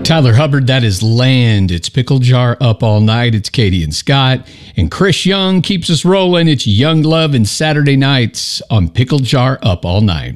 Tyler Hubbard, that is Land. It's Pickle Jar Up All Night. It's Katie and Scott. And Chris Young keeps us rolling. It's Young Love and Saturday Nights on Pickle Jar Up All Night.